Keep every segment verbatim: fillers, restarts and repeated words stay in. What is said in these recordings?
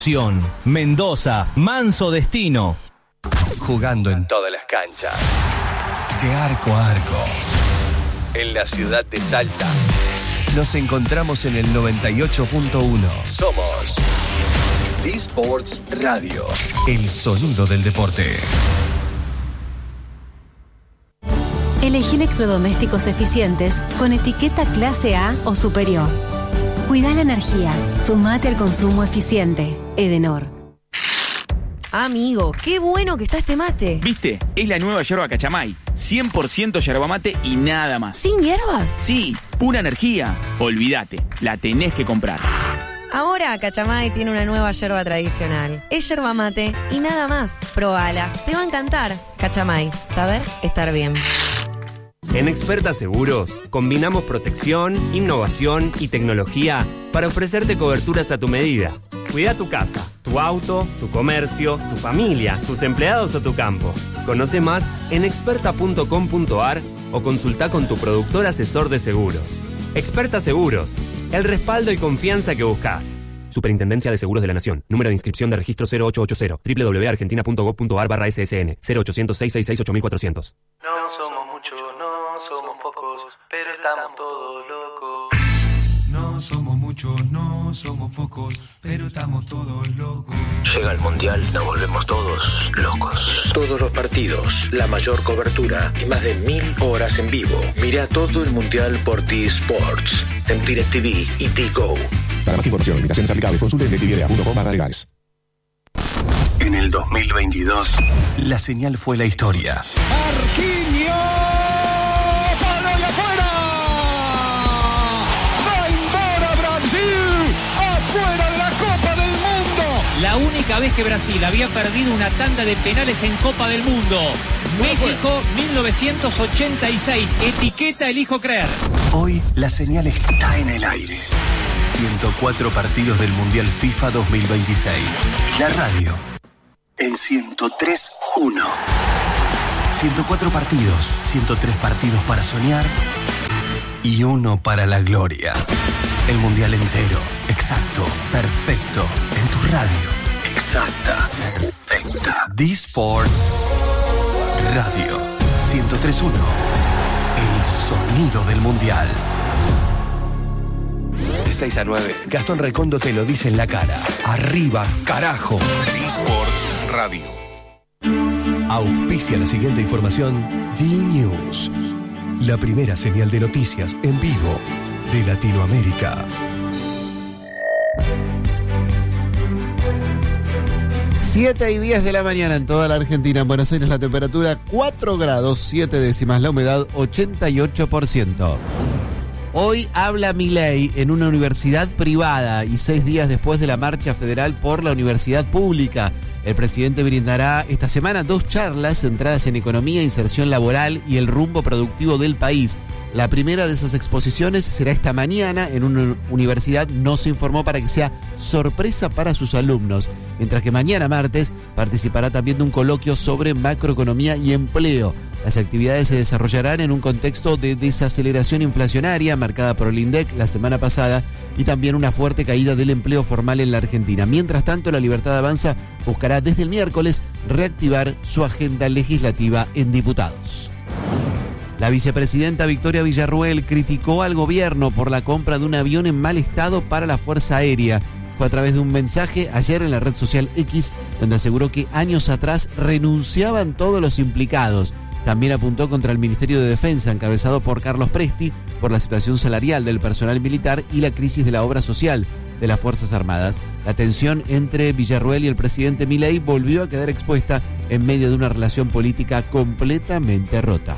Mendoza, Manso Destino. Jugando en todas las canchas, de arco a arco, en la ciudad de Salta. Nos encontramos en el noventa y ocho punto uno. Somos D-Sports Radio, el sonido del deporte. Elegí electrodomésticos eficientes con etiqueta clase A o superior. Cuida la energía. Sumate al consumo eficiente. Edenor. Amigo, qué bueno que está este mate. ¿Viste? Es la nueva yerba Cachamay. cien por ciento yerba mate y nada más. ¿Sin hierbas? Sí, pura energía. Olvídate, la tenés que comprar. Ahora Cachamay tiene una nueva yerba tradicional. Es yerba mate y nada más. Probala, te va a encantar. Cachamay, saber estar bien. En Experta Seguros, combinamos protección, innovación y tecnología para ofrecerte coberturas a tu medida. Cuida tu casa, tu auto, tu comercio, tu familia, tus empleados o tu campo. Conoce más en experta punto com punto a r o consulta con tu productor asesor de seguros. Experta Seguros, el respaldo y confianza que buscas. Superintendencia de Seguros de la Nación. Número de inscripción de registro cero ocho ocho cero. doble u doble u doble u punto argentina punto gov punto a r barra S S N. cero ochocientos, seiscientos sesenta y seis, ocho mil cuatrocientos. No somos muchos, no somos pocos, pero estamos todos locos. No somos muchos, no somos pocos, pero estamos todos locos. Llega el Mundial, nos volvemos todos locos. Todos los partidos, la mayor cobertura y más de mil horas en vivo. Mira todo el Mundial por D-Sports, en DirecTV y D-Go. Para más información, limitaciones aplicables, consulte en directv punto com barra legales. En el dos mil veintidós, la señal fue la historia. Marquinhos, ¡para y afuera! ¡Va embora Brasil! ¡Afuera de la Copa del Mundo! La única vez que Brasil había perdido una tanda de penales en Copa del Mundo. México, mil novecientos ochenta y seis. Etiqueta elijo creer. Hoy la señal está en el aire. ciento cuatro partidos del Mundial FIFA dos mil veintiséis. La radio en ciento tres punto uno. ciento cuatro partidos, ciento tres partidos para soñar y uno para la gloria. El Mundial entero, exacto, perfecto, en tu radio. Exacta, perfecta. D-Sports Radio ciento tres punto uno. El sonido del Mundial. De seis a nueve, Gastón Recondo te lo dice en la cara. Arriba, carajo. D-Sports Radio. Auspicia la siguiente información. D-News, la primera señal de noticias en vivo de Latinoamérica. siete y diez de la mañana en toda la Argentina. En Buenos Aires la temperatura cuatro grados, siete décimas, la humedad ochenta y ocho por ciento. Hoy habla Milei en una universidad privada y seis días después de la marcha federal por la universidad pública. El presidente brindará esta semana dos charlas centradas en economía, inserción laboral y el rumbo productivo del país. La primera de esas exposiciones será esta mañana en una universidad, no se informó para que sea sorpresa para sus alumnos, mientras que mañana martes participará también de un coloquio sobre macroeconomía y empleo. Las actividades se desarrollarán en un contexto de desaceleración inflacionaria marcada por el INDEC la semana pasada y también una fuerte caída del empleo formal en la Argentina. Mientras tanto, La Libertad Avanza buscará desde el miércoles reactivar su agenda legislativa en diputados. La vicepresidenta Victoria Villarruel criticó al gobierno por la compra de un avión en mal estado para la Fuerza Aérea. Fue a través de un mensaje ayer en la red social X, donde aseguró que años atrás renunciaban todos los implicados. También apuntó contra el Ministerio de Defensa, encabezado por Carlos Presti, por la situación salarial del personal militar y la crisis de la obra social de las Fuerzas Armadas. La tensión entre Villarruel y el presidente Milei volvió a quedar expuesta en medio de una relación política completamente rota.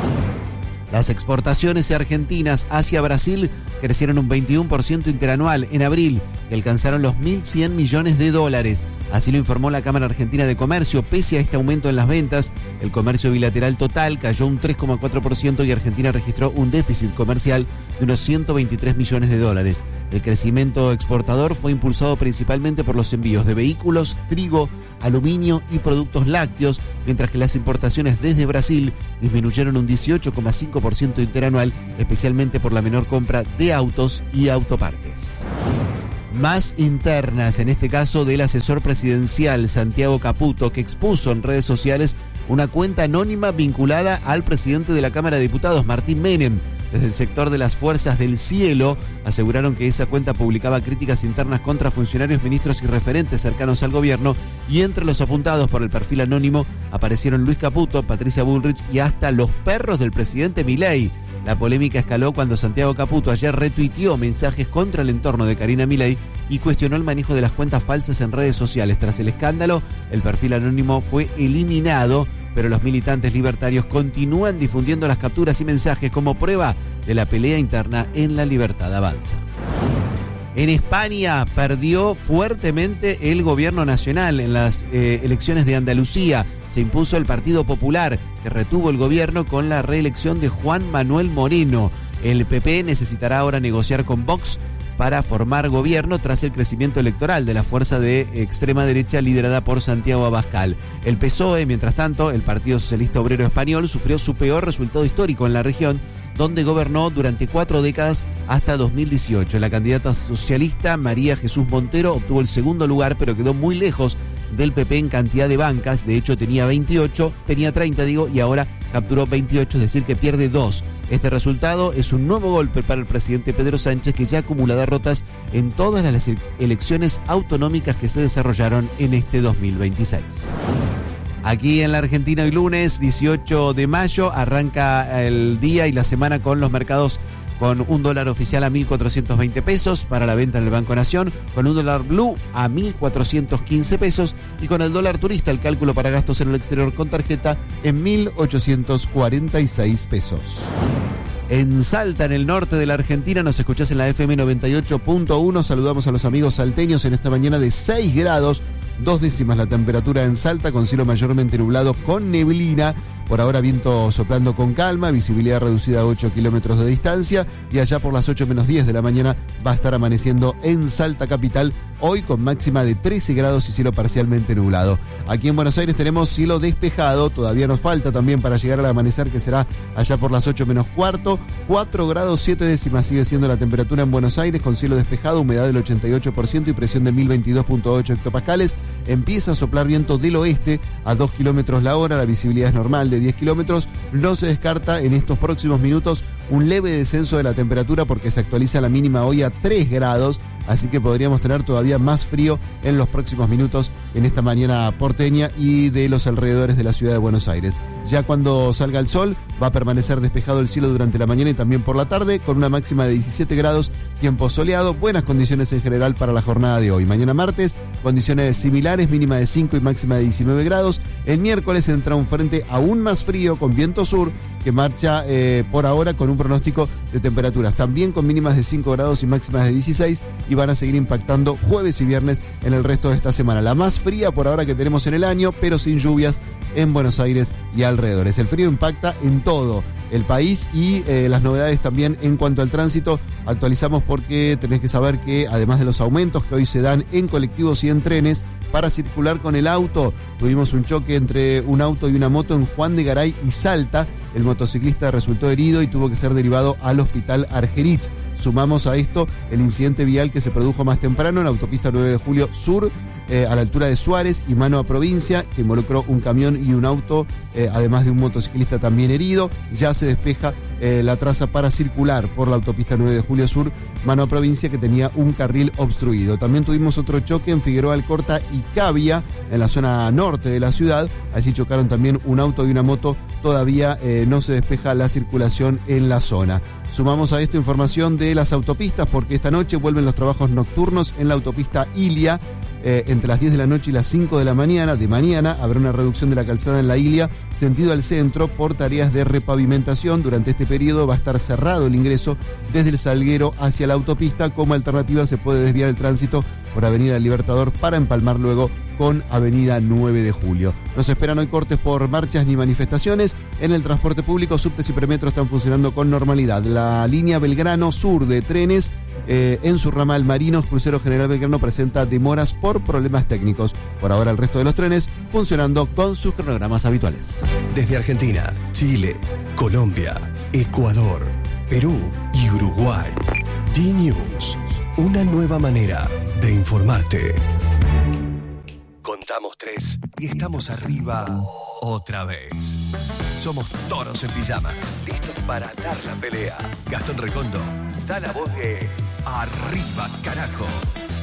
Las exportaciones argentinas hacia Brasil crecieron un veintiuno por ciento interanual en abril y alcanzaron los mil cien millones de dólares. Así lo informó la Cámara Argentina de Comercio. Pese a este aumento en las ventas, el comercio bilateral total cayó un tres coma cuatro por ciento y Argentina registró un déficit comercial de unos ciento veintitrés millones de dólares. El crecimiento exportador fue impulsado principalmente por los envíos de vehículos, trigo, aluminio y productos lácteos, mientras que las importaciones desde Brasil disminuyeron un dieciocho coma cinco por ciento interanual, especialmente por la menor compra de autos y autopartes. más internas, en este caso del asesor presidencial Santiago Caputo, que expuso en redes sociales una cuenta anónima vinculada al presidente de la Cámara de Diputados, Martín Menem. Desde el sector de las Fuerzas del Cielo aseguraron que esa cuenta publicaba críticas internas contra funcionarios, ministros y referentes cercanos al gobierno, y entre los apuntados por el perfil anónimo aparecieron Luis Caputo, Patricia Bullrich y hasta los perros del presidente Milei. La polémica escaló cuando Santiago Caputo ayer retuiteó mensajes contra el entorno de Karina Milei y cuestionó el manejo de las cuentas falsas en redes sociales. Tras el escándalo, el perfil anónimo fue eliminado, pero los militantes libertarios continúan difundiendo las capturas y mensajes como prueba de la pelea interna en La Libertad Avanza. En España perdió fuertemente el gobierno nacional en las eh, elecciones de Andalucía. Se impuso el Partido Popular, que retuvo el gobierno con la reelección de Juan Manuel Moreno. El P P necesitará ahora negociar con Vox para formar gobierno tras el crecimiento electoral de la fuerza de extrema derecha liderada por Santiago Abascal. El P S O E, mientras tanto, el Partido Socialista Obrero Español, sufrió su peor resultado histórico en la región, donde gobernó durante cuatro décadas hasta dos mil dieciocho. La candidata socialista María Jesús Montero obtuvo el segundo lugar, pero quedó muy lejos del P P en cantidad de bancas. De hecho, tenía veintiocho, tenía treinta, digo, y ahora capturó veintiocho, es decir, que pierde dos. Este resultado es un nuevo golpe para el presidente Pedro Sánchez, que ya acumula derrotas en todas las elecciones autonómicas que se desarrollaron en este dos mil veintiséis. Aquí en la Argentina hoy lunes dieciocho de mayo arranca el día y la semana con los mercados con un dólar oficial a mil cuatrocientos veinte pesos para la venta en el Banco Nación, con un dólar blue a mil cuatrocientos quince pesos y con el dólar turista el cálculo para gastos en el exterior con tarjeta en mil ochocientos cuarenta y seis pesos. En Salta, en el norte de la Argentina, nos escuchás en la F M noventa y ocho punto uno. Saludamos a los amigos salteños en esta mañana de seis grados. Dos décimas la temperatura en Salta, con cielo mayormente nublado con neblina. Por ahora viento soplando con calma, visibilidad reducida a ocho kilómetros de distancia, y allá por las ocho menos diez de la mañana va a estar amaneciendo en Salta capital, hoy con máxima de trece grados y cielo parcialmente nublado. Aquí en Buenos Aires tenemos cielo despejado, todavía nos falta también para llegar al amanecer, que será allá por las ocho menos cuarto, cuatro grados siete décimas sigue siendo la temperatura en Buenos Aires, con cielo despejado, humedad del ochenta y ocho por ciento y presión de mil veintidós punto ocho hectopascales. Empieza a soplar viento del oeste a dos kilómetros la hora, la visibilidad es normal de diez kilómetros. No se descarta en estos próximos minutos un leve descenso de la temperatura, porque se actualiza la mínima hoy a tres grados, así que podríamos tener todavía más frío en los próximos minutos en esta mañana porteña y de los alrededores de la ciudad de Buenos Aires. Ya cuando salga el sol va a permanecer despejado el cielo durante la mañana y también por la tarde, con una máxima de diecisiete grados, tiempo soleado, buenas condiciones en general para la jornada de hoy. Mañana martes, condiciones similares, mínima de cinco y máxima de diecinueve grados. El miércoles entra un frente aún más frío con viento sur, que marcha eh, por ahora con un pronóstico de temperaturas también con mínimas de cinco grados y máximas de dieciséis, y van a seguir impactando jueves y viernes en el resto de esta semana. La más fría por ahora que tenemos en el año, pero sin lluvias en Buenos Aires y alrededores. El frío impacta en todo el país y eh, las novedades también en cuanto al tránsito. Actualizamos porque tenés que saber que además de los aumentos que hoy se dan en colectivos y en trenes, para circular con el auto, tuvimos un choque entre un auto y una moto en Juan de Garay y Salta. El motociclista resultó herido y tuvo que ser derivado al hospital Argerich. Sumamos a esto el incidente vial que se produjo más temprano en la autopista nueve de julio Sur, eh, a la altura de Suárez y mano a provincia, que involucró un camión y un auto, eh, además de un motociclista también herido. Ya se despeja eh, la traza para circular por la autopista nueve de julio Sur, mano a provincia, que tenía un carril obstruido. También tuvimos otro choque en Figueroa Alcorta y Cavia, en la zona norte de la ciudad. Allí chocaron también un auto y una moto. Todavía eh, no se despeja la circulación en la zona. Sumamos a esto información de las autopistas, porque esta noche vuelven los trabajos nocturnos en la autopista Ilia. Eh, entre las diez de la noche y las cinco de la mañana, de mañana, habrá una reducción de la calzada en la Ilia, sentido al centro, por tareas de repavimentación. Durante este periodo va a estar cerrado el ingreso desde el Salguero hacia la autopista. Como alternativa se puede desviar el tránsito por Avenida Libertador para empalmar luego con Avenida nueve de julio. No se esperan hoy cortes por marchas ni manifestaciones. En el transporte público, subtes y premetro están funcionando con normalidad. La línea Belgrano Sur de trenes, eh, en su ramal Marinos, Crucero General Belgrano, presenta demoras por problemas técnicos. Por ahora el resto de los trenes funcionando con sus cronogramas habituales. Desde Argentina, Chile, Colombia, Ecuador, Perú y Uruguay, D-News Una nueva manera de informarte. Contamos tres y estamos arriba otra vez. Somos toros en pijamas, listos para dar la pelea. Gastón Recondo da la voz de Arriba, carajo.